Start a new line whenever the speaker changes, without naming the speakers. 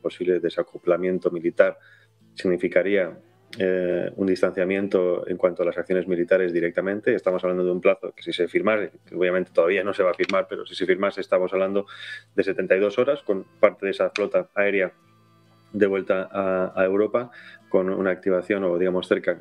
posible desacoplamiento militar significaría un distanciamiento en cuanto a las acciones militares directamente. Estamos hablando de un plazo que si se firmase, que obviamente todavía no se va a firmar, pero si se firmase estamos hablando de 72 horas con parte de esa flota aérea de vuelta a Europa, con una activación o digamos cerca